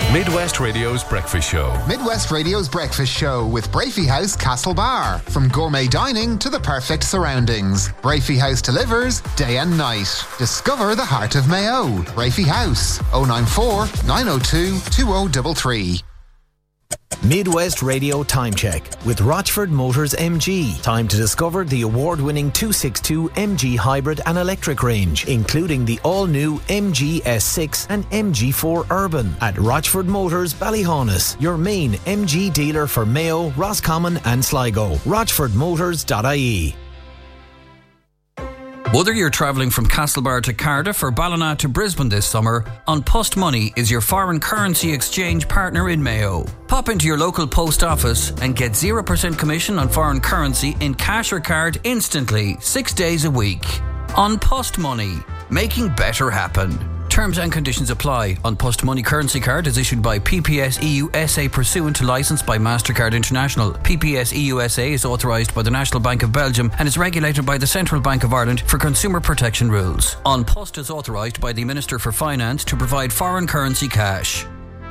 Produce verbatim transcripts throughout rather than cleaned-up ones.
Midwest Radio's Breakfast Show. Midwest Radio's Breakfast Show with Brafey House Castlebar. From gourmet dining to the perfect surroundings, Brafey House delivers day and night. Discover the heart of Mayo. Brafey House, oh nine four, nine oh two, two oh three three. Midwest Radio Time Check with Rochford Motors M G. Time to discover the award-winning two sixty-two M G hybrid and electric range, including the all-new M G S six and M G four Urban at Rochford Motors Ballyhaunis, your main M G dealer for Mayo, Roscommon and Sligo. rochford motors dot I E. Whether you're travelling from Castlebar to Cardiff or Ballina to Brisbane this summer, An Post Money is your foreign currency exchange partner in Mayo. Pop into your local post office and get zero percent commission on foreign currency in cash or card instantly, six days a week. An Post Money, making better happen. Terms and conditions apply. An Post Money currency card is issued by P P S E U S A pursuant to licence by MasterCard International. P P S E U S A is authorised by the National Bank of Belgium and is regulated by the Central Bank of Ireland for consumer protection rules. An Post is authorised by the Minister for Finance to provide foreign currency cash.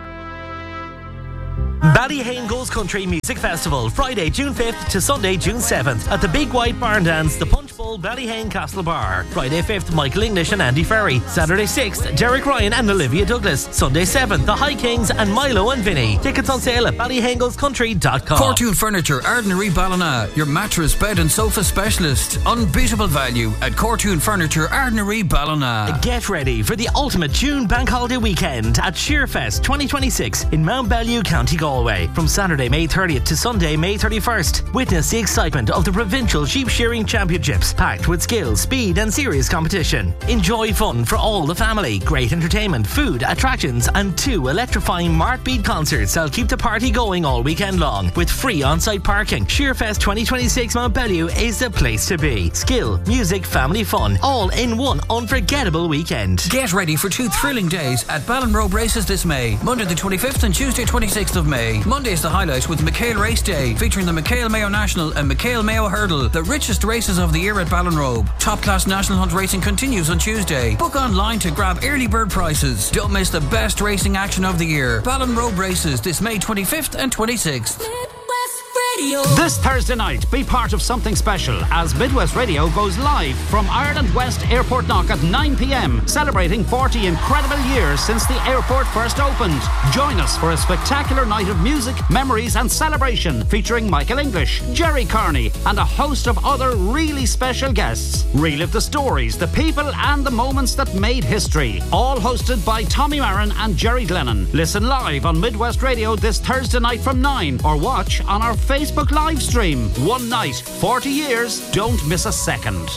Ballyhane Goes Country Music Festival, Friday, June fifth to Sunday, June seventh at the Big White Barn Dance, the Punch Bowl, Ballyhane Castlebar. Friday fifth, Michael English and Andy Ferry. Saturday sixth, Derek Ryan and Olivia Douglas. Sunday seventh, the High Kings and Milo and Vinny. Tickets on sale at ballyhane goes country dot com. Fortune Furniture, Ardnary Ballina, your mattress, bed and sofa specialist. Unbeatable value at Fortune Furniture, Ardnary Ballina. Get ready for the ultimate June Bank Holiday weekend at Shearfest twenty twenty-six in Mount Bellew, County Galway. From Saturday, May thirtieth to Sunday, May thirty-first. Witness the excitement of the Provincial Sheep Shearing Championships, packed with skill, speed and serious competition. Enjoy fun for all the family, great entertainment, food, attractions and two electrifying Martbeat concerts that'll keep the party going all weekend long with free on-site parking. Shearfest twenty twenty-six Mount Bellew is the place to be. Skill, music, family fun, all in one unforgettable weekend. Get ready for two thrilling days at Ballinrobe Races this May, Monday the twenty-fifth and Tuesday twenty-sixth of May. Monday is the highlight with McHale Race Day, featuring the McHale Mayo National and McHale Mayo Hurdle, the richest races of the year at Ballinrobe. Top class national hunt racing continues on Tuesday. Book online to grab early bird prices. Don't miss the best racing action of the year. Ballinrobe Races this May twenty-fifth and twenty-sixth. This Thursday night, be part of something special as Midwest Radio goes live from Ireland West Airport Knock at nine p.m, celebrating forty incredible years since the airport first opened. Join us for a spectacular night of music, memories and celebration featuring Michael English, Jerry Carney and a host of other really special guests. Relive the stories, the people and the moments that made history. All hosted by Tommy Marin and Jerry Glennon. Listen live on Midwest Radio this Thursday night from nine or watch on our Facebook Facebook live stream. One night, forty years, don't miss a second.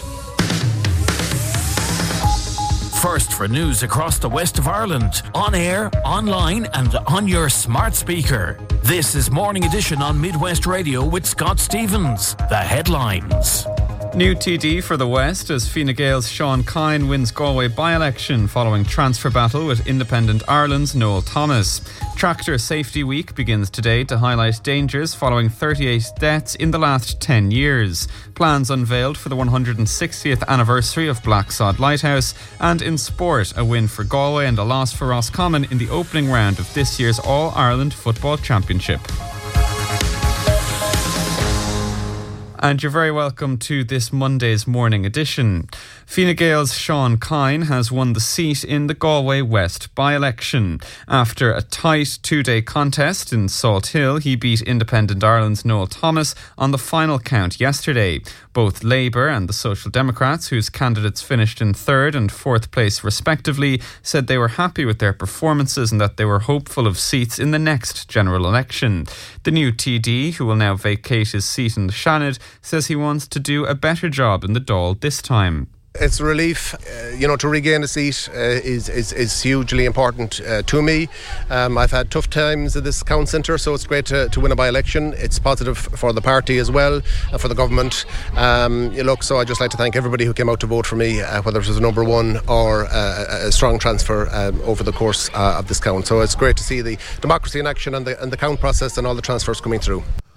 First for news across the west of Ireland, on air, online and on your smart speaker. This is Morning Edition on Midwest Radio with Scott Stevens. The headlines. New T D for the West as Fine Gael's Sean Kine wins Galway by-election following transfer battle with Independent Ireland's Noel Thomas. Tractor Safety Week begins today to highlight dangers following thirty-eight deaths in the last ten years. Plans unveiled for the one hundred sixtieth anniversary of Blacksod Lighthouse. And in sport, a win for Galway and a loss for Roscommon in the opening round of this year's All-Ireland Football Championship. And you're very welcome to this Monday's Morning Edition. Fine Gael's Sean Kine has won the seat in the Galway West by-election. After a tight two-day contest in Salt Hill, he beat Independent Ireland's Noel Thomas on the final count yesterday. Both Labour and the Social Democrats, whose candidates finished in third and fourth place respectively, said they were happy with their performances and that they were hopeful of seats in the next general election. The new T D, who will now vacate his seat in the Shannon, says he wants to do a better job in the Dáil this time. It's a relief, uh, you know, to regain a seat uh, is, is is hugely important uh, to me. Um, I've had tough times at this Count Centre, so it's great to, to win a by-election. It's positive for the party as well, and for the government. Um, you look, so I'd just like to thank everybody who came out to vote for me, uh, whether it was a number one or uh, a strong transfer um, over the course uh, of this count. So it's great to see the democracy in action and the, and the count process and all the transfers coming through.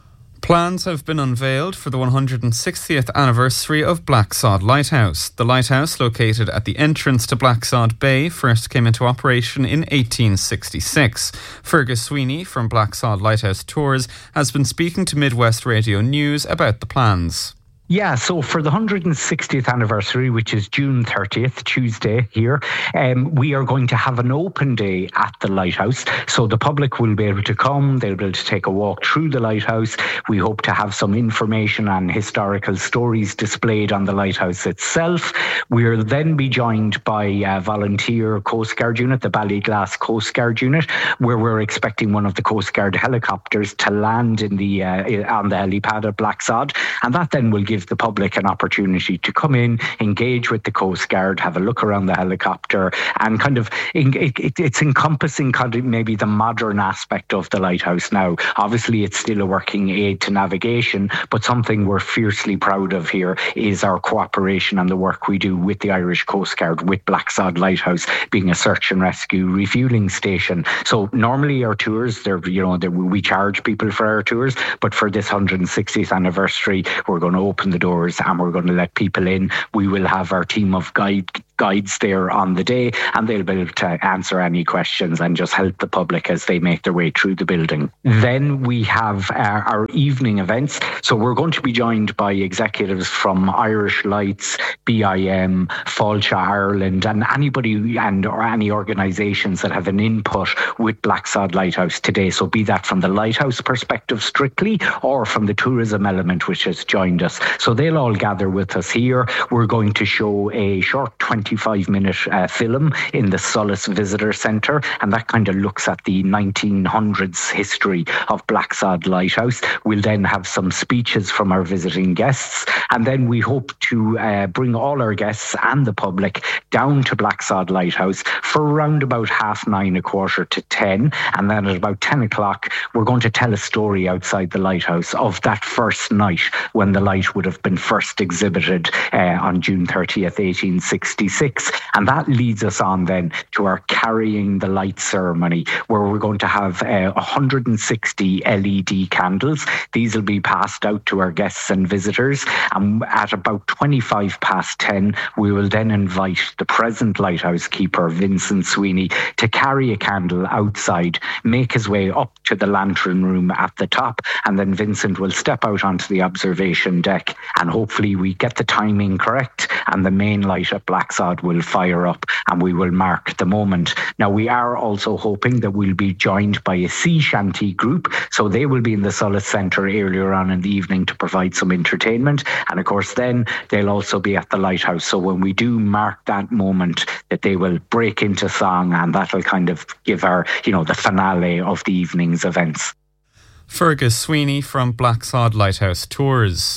Plans have been unveiled for the one hundred sixtieth anniversary of Blacksod Lighthouse. The lighthouse, located at the entrance to Blacksod Bay, first came into operation in eighteen sixty-six. Fergus Sweeney from Blacksod Lighthouse Tours has been speaking to Midwest Radio News about the plans. Yeah, so for the one hundred sixtieth anniversary, which is June thirtieth, Tuesday here, um, we are going to have an open day at the lighthouse. So the public will be able to come, they'll be able to take a walk through the lighthouse. We hope to have some information and historical stories displayed on the lighthouse itself. We'll then be joined by a volunteer Coast Guard unit, the Ballyglass Coast Guard unit, where we're expecting one of the Coast Guard helicopters to land in the uh, on the helipad at Blacksod, and that then will give give the public an opportunity to come in, engage with the Coast Guard, have a look around the helicopter, and kind of it, it, it's encompassing kind of maybe the modern aspect of the lighthouse now. Obviously, it's still a working aid to navigation, but something we're fiercely proud of here is our cooperation and the work we do with the Irish Coast Guard, with Blacksod Lighthouse being a search and rescue refuelling station. So normally our tours, they're you know they're, we charge people for our tours, but for this one hundred sixtieth anniversary, we're going to open the doors and we're going to let people in. We will have our team of guide guides there on the day, and they'll be able to answer any questions and just help the public as they make their way through the building. Then we have our, our evening events. So we're going to be joined by executives from Irish Lights, B I M, Fáilte Ireland, and anybody and or any organisations that have an input with Blacksod Lighthouse today. So be that from the lighthouse perspective strictly, or from the tourism element which has joined us. So they'll all gather with us here. We're going to show a short twenty-five minute uh, film in the Solace Visitor Centre, and that kind of looks at the nineteen hundreds history of Blacksod Lighthouse. We'll then have some speeches from our visiting guests, and then we hope to uh, bring all our guests and the public down to Blacksod Lighthouse for around about half nine, a quarter to ten, and then at about ten o'clock we're going to tell a story outside the lighthouse of that first night when the light would have been first exhibited uh, on June thirtieth, eighteen sixty-six. And that leads us on then to our Carrying the Light ceremony, where we're going to have uh, one hundred sixty L E D candles. These will be passed out to our guests and visitors. And at about twenty-five past ten, we will then invite the present lighthouse keeper, Vincent Sweeney, to carry a candle outside, make his way up to the lantern room at the top, and then Vincent will step out onto the observation deck, and hopefully we get the timing correct and the main light at Blacksod will fire up and we will mark the moment. Now, we are also hoping that we'll be joined by a sea shanty group, so they will be in the Solace Centre earlier on in the evening to provide some entertainment, and of course then they'll also be at the lighthouse. So when we do mark that moment, that they will break into song, and that'll kind of give our, you know, the finale of the evening's events. Fergus Sweeney from Blacksod Lighthouse Tours.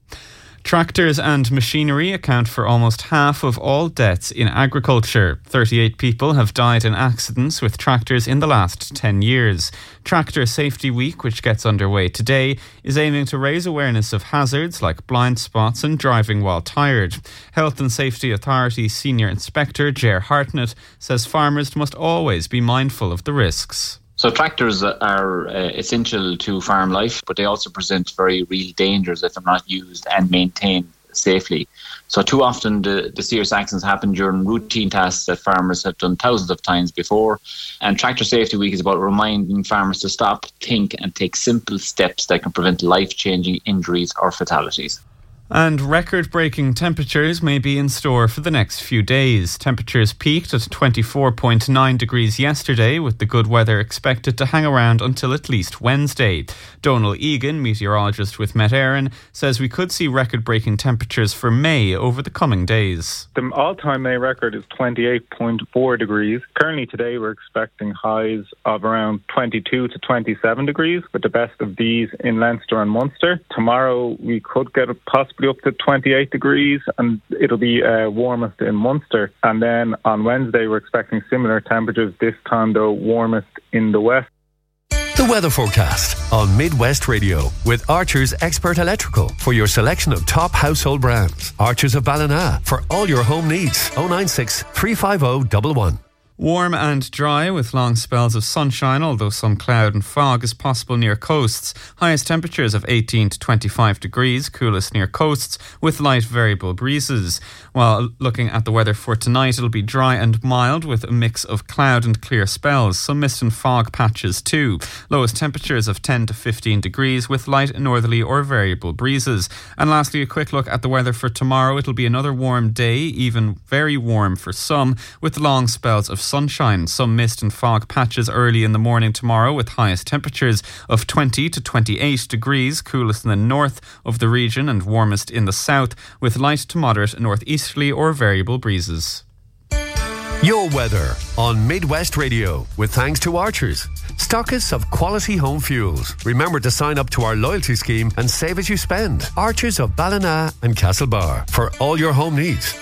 Tractors and machinery account for almost half of all deaths in agriculture. thirty-eight people have died in accidents with tractors in the last ten years. Tractor Safety Week, which gets underway today, is aiming to raise awareness of hazards like blind spots and driving while tired. Health and Safety Authority Senior Inspector Ger Hartnett says farmers must always be mindful of the risks. So tractors are uh, essential to farm life, but they also present very real dangers if they're not used and maintained safely. So too often the, the serious accidents happen during routine tasks that farmers have done thousands of times before. And Tractor Safety Week is about reminding farmers to stop, think and take simple steps that can prevent life-changing injuries or fatalities. And record-breaking temperatures may be in store for the next few days. Temperatures peaked at twenty-four point nine degrees yesterday, with the good weather expected to hang around until at least Wednesday. Donal Egan, meteorologist with Met Éireann, says we could see record-breaking temperatures for May over the coming days. The all-time May record is twenty-eight point four degrees. Currently today we're expecting highs of around twenty-two to twenty-seven degrees, with the best of these in Leinster and Munster. Tomorrow we could get a possibly up to twenty-eight degrees, and it'll be uh, warmest in Munster. And then on Wednesday we're expecting similar temperatures, this time though warmest in the west. The weather forecast on Midwest Radio with Archer's Expert Electrical for your selection of top household brands. Archer's of Ballina for all your home needs. oh nine six, three five oh, one one. Warm and dry with long spells of sunshine, although some cloud and fog is possible near coasts. Highest temperatures of eighteen to twenty-five degrees, coolest near coasts with light variable breezes. While looking at the weather for tonight, it'll be dry and mild with a mix of cloud and clear spells. Some mist and fog patches too. Lowest temperatures of ten to fifteen degrees with light northerly or variable breezes. And lastly, a quick look at the weather for tomorrow. It'll be another warm day, even very warm for some, with long spells of sunshine. Some mist and fog patches early in the morning tomorrow with highest temperatures of twenty to twenty-eight degrees, coolest in the north of the region and warmest in the south with light to moderate northeasterly or variable breezes. Your weather on Midwest Radio with thanks to Archers, stockists of quality home fuels. Remember to sign up to our loyalty scheme and save as you spend. Archers of Ballina and Castlebar for all your home needs.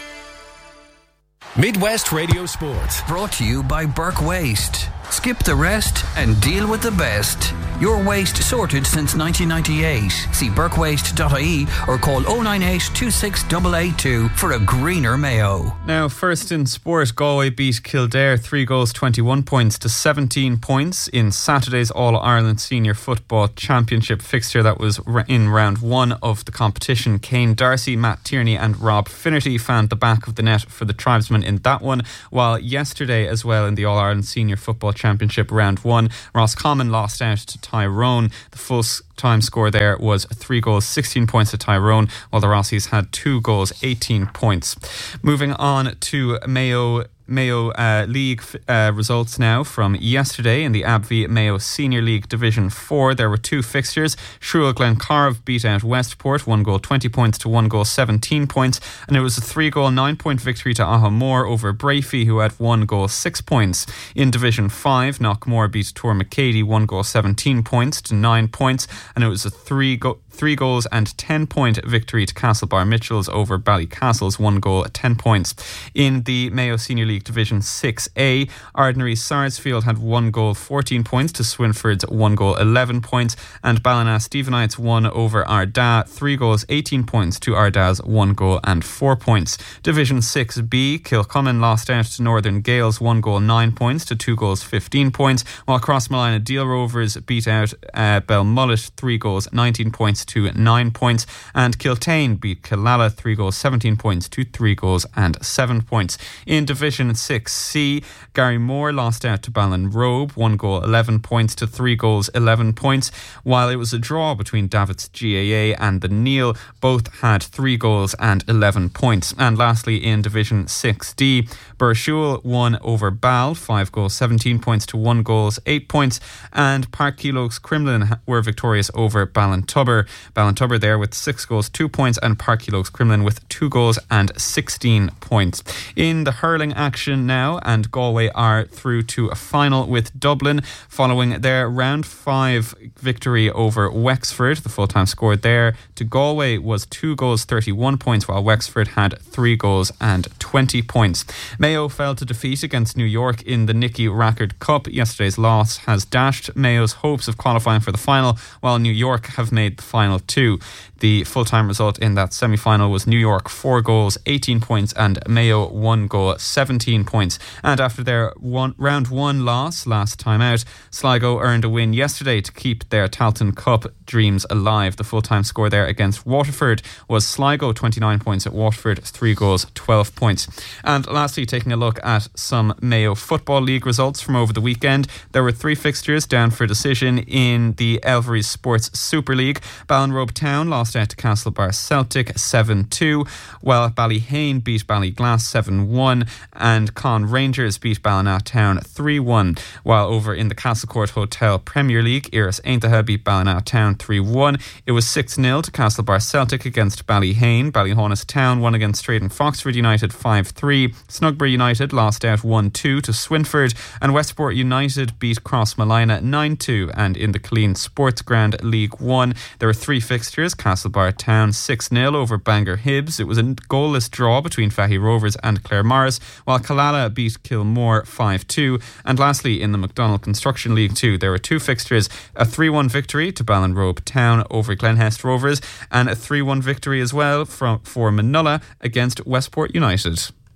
Midwest Radio Sports. Brought to you by Burke Waste. Skip the rest and deal with the best. Your waste sorted since nineteen ninety-eight. See burke waste dot I E or call oh nine eight, two six eight eight two for a greener Mayo. Now, first in sport, Galway beat Kildare three goals, twenty-one points to seventeen points in Saturday's All-Ireland Senior Football Championship fixture that was in round one of the competition. Kane Darcy, Matt Tierney and Rob Finnerty found the back of the net for the tribesmen in that one, while yesterday as well in the All-Ireland Senior Football Championship round one, Roscommon lost out to Tyrone. The full time score there was three goals, sixteen points to Tyrone, while the Rossies had two goals, eighteen points. Moving on to Mayo Mayo uh, League uh, results now from yesterday in the A B V Mayo Senior League Division four. There were two fixtures. Shrewell Glencarve beat out Westport, one goal twenty points to one goal seventeen points, and it was a three goal nine point victory to Ahamore over Brafey, who had one goal six points. In Division five, Knockmore beat Tormacady, one goal seventeen points to nine points, and it was a three go Three goals and ten point victory to Castlebar Mitchells over Ballycastle's one goal ten points. In the Mayo Senior League Division six A, Ardnary Sarsfield had one goal fourteen points to Swinford's one goal eleven points, and Ballina Stephenites won over Ardagh three goals eighteen points to Ardagh's one goal and four points. Division six B, Kilcommon lost out to Northern Gales one goal nine points to two goals fifteen points, while Crossmolina Deal Rovers beat out uh, Belmullet three goals nineteen points to nine points, and Kiltane beat Killala three goals seventeen points to three goals and seven points. In Division six C, Gary Moore lost out to Ballinrobe one goal eleven points to three goals eleven points, while it was a draw between Davitt's G A A and the Neil. Both had three goals and eleven points. And lastly, in Division six D, Burshul won over Ball five goals seventeen points to one goals eight points, and Park Keeloaks Crumlin were victorious over Ballintubber. Ballintubber there with six goals, two points, and Park Keeloaks Crumlin with two goals and sixteen points. In the hurling action now, and Galway are through to a final with Dublin following their round five victory over Wexford. The full-time score there to Galway was two goals, thirty-one points, while Wexford had three goals and twenty points. Mayo fell to defeat against New York in the Nicky Rackard Cup. Yesterday's loss has dashed Mayo's hopes of qualifying for the final, while New York have made the final two. The full-time result in that semi-final was New York four goals, eighteen points, and Mayo one goal, seventeen points. And after their one, round one loss last time out, Sligo earned a win yesterday to keep their Talton Cup dreams alive. The full-time score there against Waterford was Sligo twenty-nine points at Waterford, three goals, twelve points. And lastly, taking a look at some Mayo Football League results from over the weekend, there were three fixtures down for decision in the Elvery Sports Super League. Ballinrobe Town lost out to Castlebar Celtic seven two, while Ballyhane beat Ballyglass seven one, and Con Rangers beat Ballina Town three one, while over in the Castlecourt Hotel Premier League, Iris Aintaha beat Ballina Town three one. It was six nil to Castlebar Celtic against Ballyhane. Ballyhonus Town won against Straydon Foxford United five three. Snugbury United lost out one two to Swinford, and Westport United beat Crossmolina nine two. And in the Killeen Sports Grand League one, there were three fixtures. Castlebar Town six nil over Bangor Hibs. It was a goalless draw between Fahy Rovers and Claremorris, while Killala beat Kilmore five two. And lastly, in the McDonald Construction League two, there were two fixtures. A three one victory to Ballinrobe Town over Glenhest Rovers, and a three one victory as well from, for Manulla against Westport United.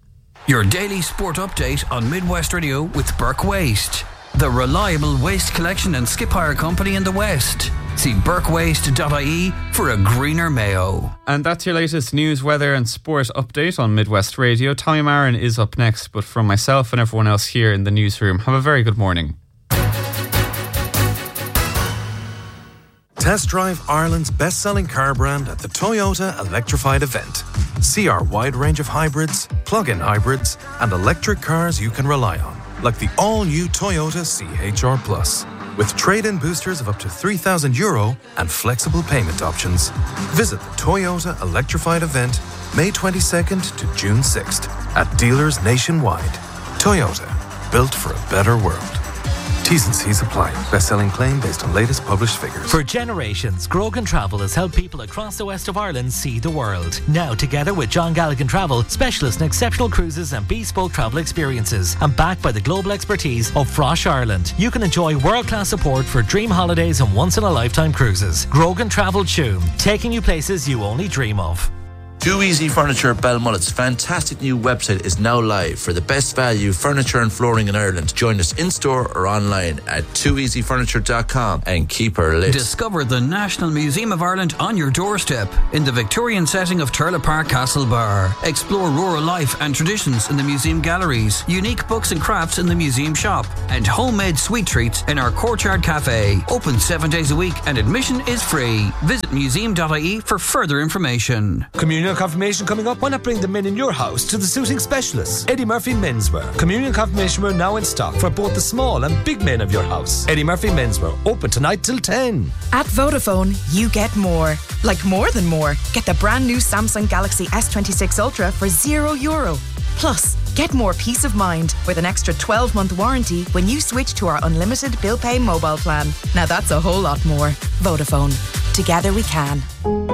Your daily sport update on Midwest Radio with Burke Waste, the reliable waste collection and skip hire company in the West. See burke waste dot I E for a greener Mayo. And that's your latest news, weather and sport update on Midwest Radio. Tommy Marin is up next, but from myself and everyone else here in the newsroom, have a very good morning. Test drive Ireland's best-selling car brand at the Toyota Electrified event. See our wide range of hybrids, plug-in hybrids, and electric cars you can rely on, like the all-new Toyota C H R Plus, with trade-in boosters of up to three thousand euro and flexible payment options. Visit the Toyota Electrified event May twenty-second to June sixth at dealers nationwide. Toyota, built for a better world. T's and C's apply. Best-selling claim based on latest published figures. For generations, Grogan Travel has helped people across the west of Ireland see the world. Now, together with John Galligan Travel, specialists in exceptional cruises and bespoke travel experiences, and backed by the global expertise of Frosh Ireland, you can enjoy world-class support for dream holidays and once-in-a-lifetime cruises. Grogan Travel Tuam, taking you places you only dream of. Too Easy Furniture Balmullet's fantastic new website is now live for the best value furniture and flooring in Ireland. Join us in-store or online at too easy furniture dot com and keep her lit. Discover the National Museum of Ireland on your doorstep in the Victorian setting of Turlough Park Castlebar. Explore rural life and traditions in the museum galleries, unique books and crafts in the museum shop, and homemade sweet treats in our Courtyard Cafe. Open seven days a week and admission is free. Visit museum dot I E for further information. Communion confirmation coming up? Why not bring the men in your house to the suiting specialists? Eddie Murphy Menswear. Communion confirmation wear now in stock for both the small and big men of your house. Eddie Murphy Menswear, open tonight till ten. At Vodafone, you get more. Like more than more. Get the brand new Samsung Galaxy S twenty-six Ultra for zero euro. Plus, get more peace of mind with an extra twelve month warranty when you switch to our unlimited bill pay mobile plan. Now that's a whole lot more. Vodafone. Together we can.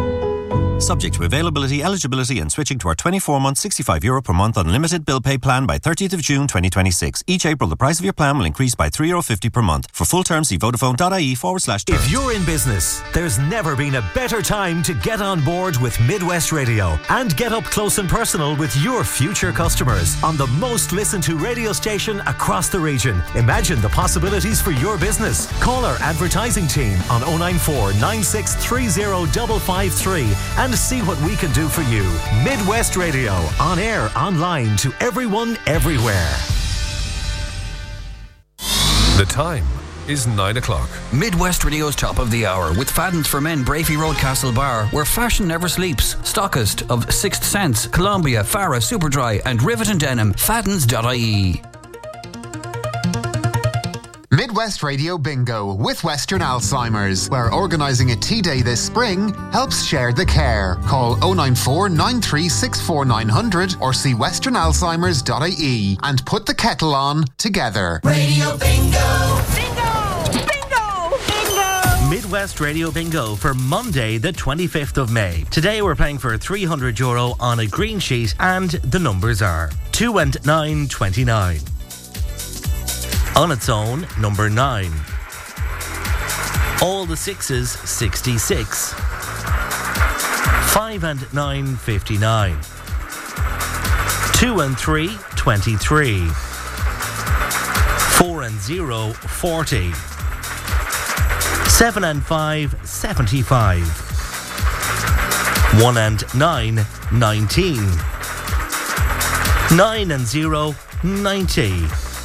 Subject to availability, eligibility and switching to our twenty-four month sixty-five euro per month unlimited bill pay plan by thirtieth of June twenty twenty-six. Each April the price of your plan will increase by three euro fifty per month. For full terms see vodafone.ie forward slash terms. If you're in business, there's never been a better time to get on board with Midwest Radio and get up close and personal with your future customers on the most listened to radio station across the region. Imagine the possibilities for your business. Call our advertising team on oh nine four, nine six three oh, five five three and see what we can do for you. Midwest Radio, on air, online, to everyone, everywhere. The time is nine o'clock. Midwest Radio's top of the hour with Fadden's for Men, Brafey Road, Castlebar, where fashion never sleeps. Stockist of Sixth Sense, Columbia, Farah, Superdry, and Rivet and Denim. Faddens dot I E. Midwest Radio Bingo with Western Alzheimer's, where organising a tea day this spring helps share the care. Call oh nine four, nine three six four, nine hundred or see western alzheimers dot I E and put the kettle on together. Radio Bingo! Bingo! Bingo! Bingo! Midwest Radio Bingo for Monday the twenty-fifth of May. Today we're playing for three hundred euro on a green sheet and the numbers are two and nine, twenty-nine. On its own, number nine. All the sixes, sixty-six. Five and nine, fifty-nine. Two and three, twenty-three. Four and zero, forty. Seven and five, seventy-five. One and nine, nineteen. Nine and zero, ninety.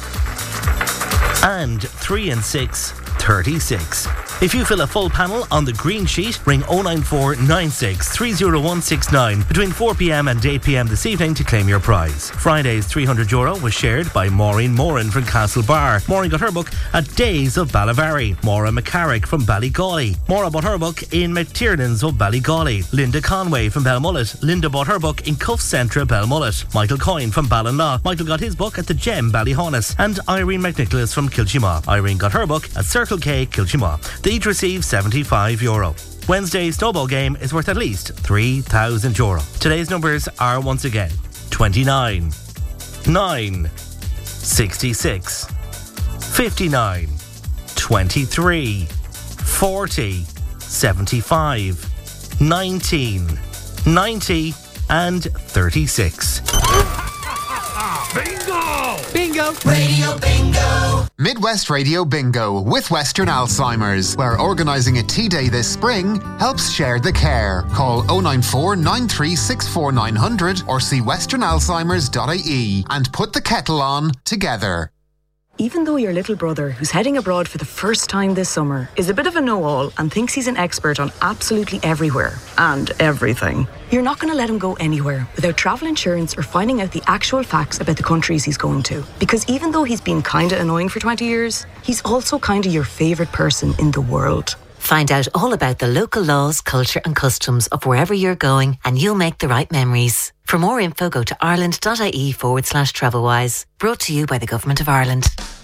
And three and six, thirty-six. If you fill a full panel on the green sheet, ring oh nine four, nine six three oh one six nine between four p.m. and eight p.m. this evening to claim your prize. Friday's three hundred euro was shared by Maureen Moran from Castlebar. Maureen got her book at Days of Ballavary. Maura McCarrick from Ballygawley. Maura bought her book in McTiernan's of Ballygawley. Linda Conway from Belmullet. Linda bought her book in Cuff Centre, Belmullet. Michael Coyne from Ballinlaw. Michael got his book at the Gem, Ballyhonus. And Irene McNicholas from Kilchima. Irene got her book at Circle K, Kilchima. They each receive seventy-five euro. Wednesday's snowball game is worth at least three thousand euro. Today's numbers are once again twenty-nine, nine, sixty-six, fifty-nine, twenty-three, forty, seventy-five, nineteen, ninety and thirty-six. Bingo! Radio Bingo! Midwest Radio Bingo with Western Alzheimer's, where organising a tea day this spring helps share the care. Call oh nine four, nine three six four, nine hundred or see western alzheimers dot I E and put the kettle on together. Even though your little brother, who's heading abroad for the first time this summer, is a bit of a know-all and thinks he's an expert on absolutely everywhere and everything, you're not going to let him go anywhere without travel insurance or finding out the actual facts about the countries he's going to. Because even though he's been kinda annoying for twenty years, he's also kinda your favourite person in the world. Find out all about the local laws, culture and customs of wherever you're going and you'll make the right memories. For more info, go to ireland.ie forward slash travelwise. Brought to you by the Government of Ireland.